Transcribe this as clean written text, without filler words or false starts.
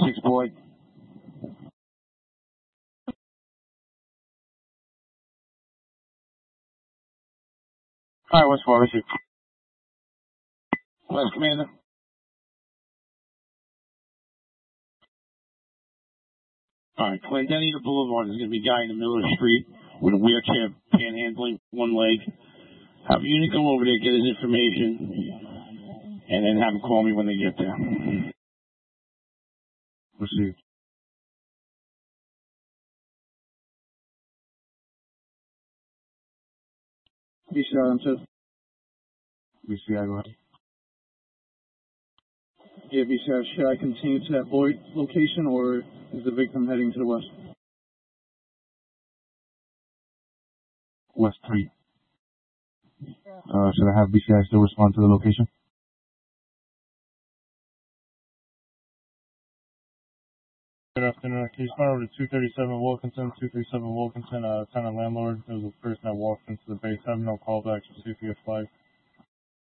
6 boy. All right, what's for issue? West Commander. All right, Clendenny Boulevard. There's going to be a guy in the middle of the street with a wheelchair, panhandling, one leg. Have a unit come over there, get his information, and then have him call me when they get there. Received. BCI, I'm said. BCI, go ahead. Yeah, BCI, should I continue to that Boyd location, or is the victim heading to the west? West 3. Should I have BCI still respond to the location? Good afternoon. Can you respond over to 237 Wilkinson? 237 Wilkinson, tenant landlord. There was a person that walked into the base. I have no callbacks. See if you have flagged.